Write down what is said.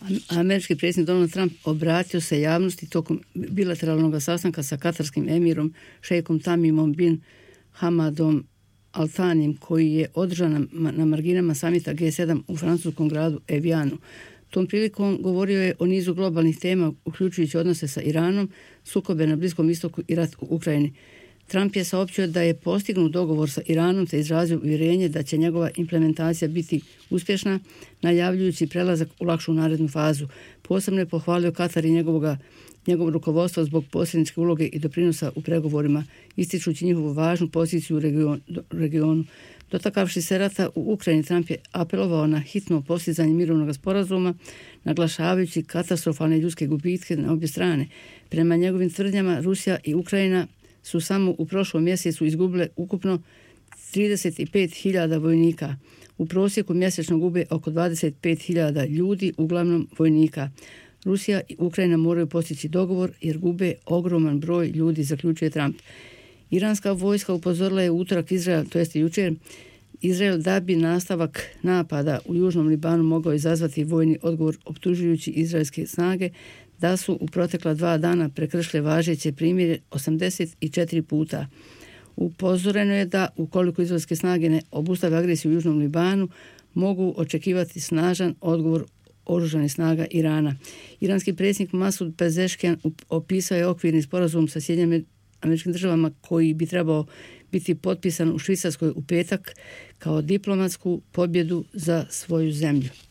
Američki predsjednik Donald Trump obratio se javnosti tokom bilateralnog sastanka sa katarskim emirom šejkom Tamimom bin Hamadom Al Thanijem, koji je održan na marginama samita G7 u francuskom gradu Evianu. Tom prilikom govorio je o nizu globalnih tema, uključujući odnose sa Iranom, sukobe na Bliskom istoku i rat u Ukrajini. Trump je saopćio da je postignut dogovor sa Iranom te izrazio uvjerenje da će njegova implementacija biti uspješna, najavljujući prelazak u lakšu narednu fazu. Posebno je pohvalio Katar i njegovo rukovodstvo zbog posredničke uloge i doprinosa u pregovorima, ističući njihovu važnu poziciju u regionu. Dotakavši se rata u Ukrajini, Trump je apelovao na hitno postizanje mirovnog sporazuma, naglašavajući katastrofalne ljudske gubitke na obje strane. Prema njegovim tvrdnjama, Rusija i Ukrajina su samo u prošlom mjesecu izgubile ukupno 35.000 vojnika. U prosjeku mjesečno gube oko 25.000 ljudi, uglavnom vojnika. Rusija i Ukrajina moraju postići dogovor jer gube ogroman broj ljudi, zaključuje Trump. Iranska vojska upozorila je u utorak Izrael, to jest jučer, Izrael da bi nastavak napada u Južnom Libanu mogao izazvati vojni odgovor, optužujući izraelske snage da su u protekla 2 dana prekršile važeće primjere 84 puta. Upozoreno je da ukoliko izraelske snage ne obustave agresiju u Južnom Libanu, mogu očekivati snažan odgovor oružanih snaga Irana. Iranski predsjednik Masud Pezeshkian opisao je okvirni sporazum sa SAD-om koji bi trebao biti potpisan u Švicarskoj u petak kao diplomatsku pobjedu za svoju zemlju.